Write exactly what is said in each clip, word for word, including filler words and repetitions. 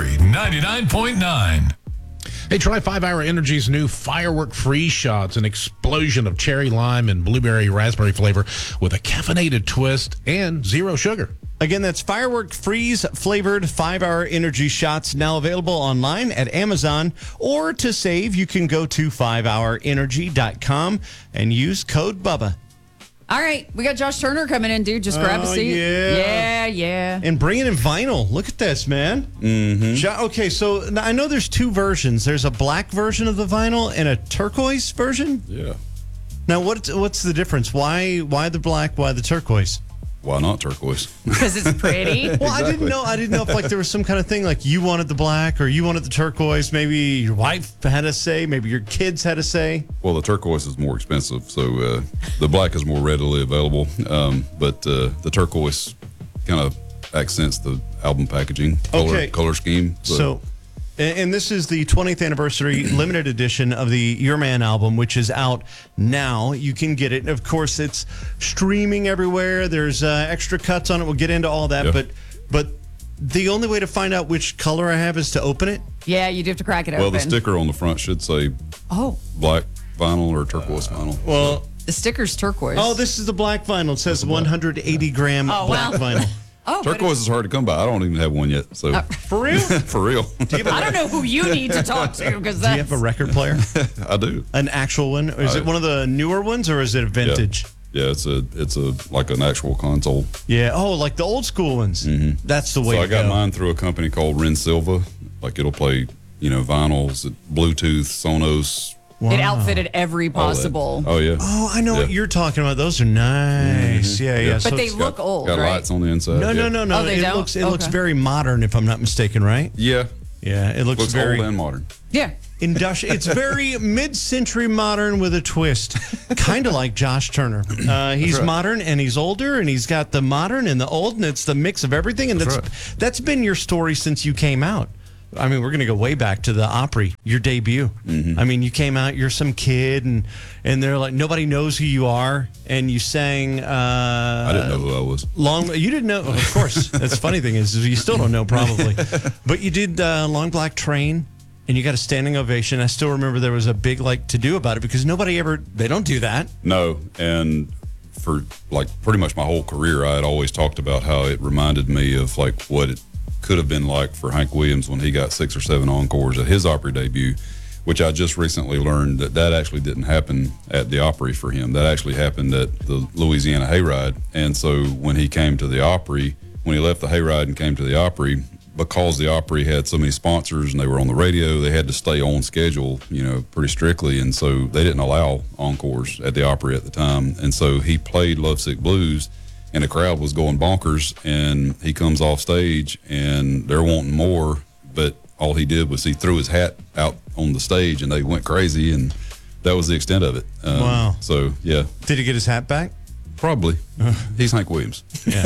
Country ninety-nine point nine. Hey, try five hour Energy's new Firework Freeze Shots, an explosion of cherry lime and blueberry raspberry flavor with a caffeinated twist and zero sugar. Again, that's Firework Freeze flavored five hour Energy Shots, now available online at Amazon. Or to save, you can go to five hour energy dot com and use code BUBBA. All right, we got Josh Turner coming in, dude. Just grab a Oh, seat. yeah. yeah, yeah. And bring it in vinyl. Look at this, man. Mm-hmm. Jo- Okay, so now I know there's two versions. There's a black version of the vinyl and a turquoise version. Yeah. Now, what what's the difference? Why why the black? Why the turquoise? Why not turquoise? Because it's pretty. Well, I didn't know. I didn't know if like there was some kind of thing like you wanted the black or you wanted the turquoise. Maybe your wife had a say. Maybe your kids had a say. Well, the turquoise is more expensive, so uh, the black is more readily available. Um, but uh, the turquoise kind of accents the album packaging, color, Okay. color scheme. So, and, and this is the twentieth anniversary limited edition of the Your Man album, which is out now. You can get it. And of course, it's streaming everywhere. There's uh, extra cuts on it. We'll get into all that. Yeah. But, but the only way to find out which color I have is to open it. Yeah, you do have to crack it well, open. the sticker on the front should say Oh, black vinyl or turquoise vinyl. Well, the sticker's turquoise. oh, this is the black vinyl. It says one hundred eighty gram Oh, black wow. vinyl. oh, but Turquoise is hard to come by. I don't even have one yet. So For real? for real, I don't know who you need to talk to because Do you that's have a record player? I do. An actual one? Or is I- it one of the newer ones or is it a vintage? Yeah, it's a it's a like an actual console. Yeah. Oh, like the old school ones. Mm-hmm. That's the way So to I got go. mine through a company called Ren Silva. Like it'll play, you know, vinyls, Bluetooth, Sonos. it outfitted every all that. possible. Oh yeah. Oh, I know Yeah. what you're talking about. Those are nice. Yeah, yeah. Yeah. But So they it's- look got, old, Got right? lights on the inside. no, no, yeah. no, no. Oh, they it don't? looks it looks Okay. very modern, if I'm not mistaken, right? Yeah, Yeah, it looks, looks very old and modern. Yeah. industrial. It's very mid-century modern with a twist, kind of like Josh Turner. Uh, he's right. modern and he's older, and he's got the modern and the old, and it's the mix of everything. And that's That's that's been your story since you came out. I mean, we're going to go way back to the Opry, your debut. Mm-hmm. I mean, you came out, you're some kid, and and they're like, nobody knows who you are, and you sang. Uh, I didn't know who I was. Long, you didn't know, of course. That's the funny thing is, is you still don't know probably, but you did uh, Long Black Train, and you got a standing ovation. I still remember there was a big like to do about it because nobody ever they don't do that. No, and for like pretty much my whole career, I had always talked about how it reminded me of like what it could have been like for Hank Williams when he got six or seven encores at his Opry debut, which I just recently learned that that actually didn't happen at the Opry for him. That actually happened at the Louisiana Hayride. And so when he came to the Opry, when he left the Hayride and came to the Opry, because the Opry had so many sponsors and they were on the radio, they had to stay on schedule, you know, pretty strictly. And so they didn't allow encores at the Opry at the time. And so he played Lovesick Blues, and the crowd was going bonkers, and he comes off stage and they're wanting more, but all he did was he threw his hat out on the stage and they went crazy, and that was the extent of it. Um, Wow. So, yeah, Did he get his hat back? probably. He's Hank Williams.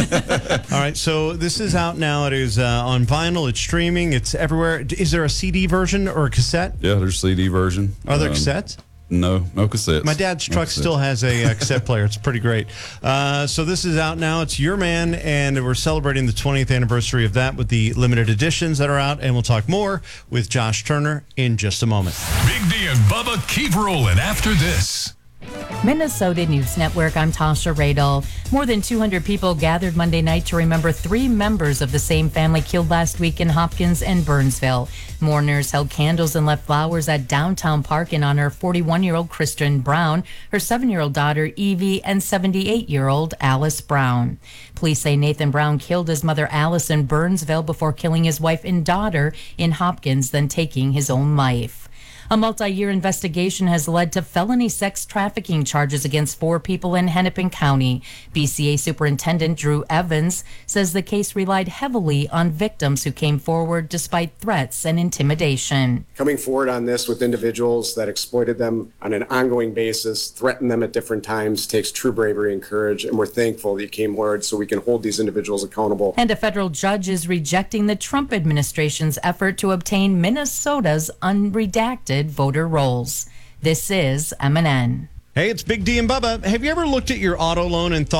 All right, so this is out now. It is uh, on vinyl. It's streaming. It's everywhere. Is there a C D version or a cassette? Yeah, there's a C D version. Are there Um, cassettes? No, no cassettes. My dad's No truck cassettes. still has a uh, cassette player. It's pretty great. Uh, so this is out now. It's Your Man, and we're celebrating the twentieth anniversary of that with the limited editions that are out. And we'll talk more with Josh Turner in just a moment. Big D and Bubba keep rolling after this. Minnesota News Network, I'm Tasha Radel. More than two hundred people gathered Monday night to remember three members of the same family killed last week in Hopkins and Burnsville. Mourners held candles and left flowers at Downtown Park in honor of forty-one-year-old Kristen Brown, her seven-year-old daughter Evie, and seventy-eight-year-old Alice Brown. Police say Nathan Brown killed his mother Alice in Burnsville before killing his wife and daughter in Hopkins, then taking his own life. A multi-year investigation has led to felony sex trafficking charges against four people in Hennepin County. B C A Superintendent Drew Evans says the case relied heavily on victims who came forward despite threats and intimidation. Coming forward on this with individuals that exploited them on an ongoing basis, threatened them at different times, takes true bravery and courage, and we're thankful that you came forward so we can hold these individuals accountable. And a federal judge is rejecting the Trump administration's effort to obtain Minnesota's unredacted voter rolls. This is M and N. Hey, it's Big D and Bubba. Have you ever looked at your auto loan and thought,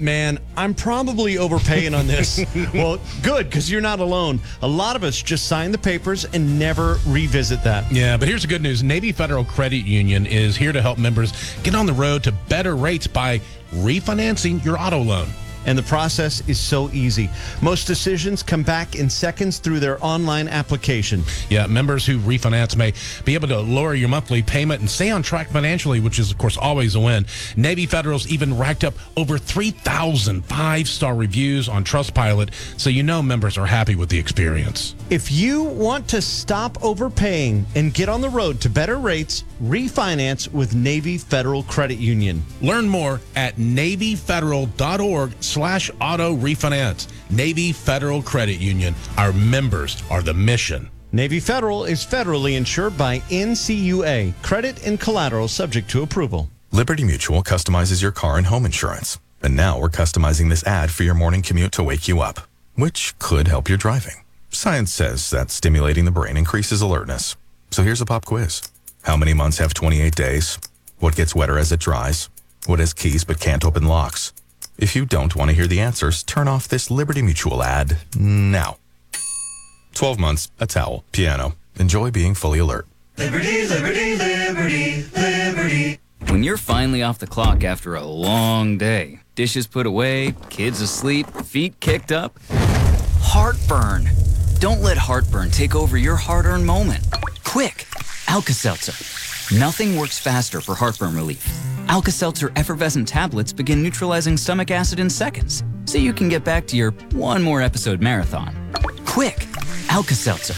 man, I'm probably overpaying on this. Well, good, because you're not alone. A lot of us just sign the papers and never revisit that. Yeah, but here's the good news. Navy Federal Credit Union is here to help members get on the road to better rates by refinancing your auto loan. And the process is so easy. Most decisions come back in seconds through their online application. Yeah, members who refinance may be able to lower your monthly payment and stay on track financially, which is, of course, always a win. Navy Federal's even racked up over three thousand five-star reviews on Trustpilot, so you know members are happy with the experience. If you want to stop overpaying and get on the road to better rates, refinance with Navy Federal Credit Union. Learn more at NavyFederal.org slash auto refinance. Navy Federal Credit Union. Our members are the mission. Navy Federal is federally insured by N C U A. Credit and collateral subject to approval. Liberty Mutual customizes your car and home insurance. And now we're customizing this ad for your morning commute to wake you up, which could help your driving. Science says that stimulating the brain increases alertness. So here's a pop quiz. How many months have twenty-eight days? What gets wetter as it dries? What has keys but can't open locks? If you don't want to hear the answers, turn off this Liberty Mutual ad now. twelve months, a towel, piano. Enjoy being fully alert. Liberty, liberty, liberty, liberty. When you're finally off the clock after a long day, dishes put away, kids asleep, feet kicked up, heartburn. Don't let heartburn take over your hard-earned moment. Quick, Alka-Seltzer. Nothing works faster for heartburn relief. Alka-Seltzer effervescent tablets begin neutralizing stomach acid in seconds, so you can get back to your one more episode marathon. Quick, Alka-Seltzer.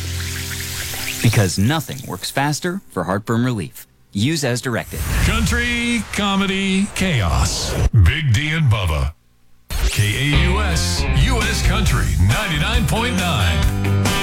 Because nothing works faster for heartburn relief. Use as directed. Country, comedy, chaos. Big D and Bubba. K A U S, U S Country, ninety-nine point nine.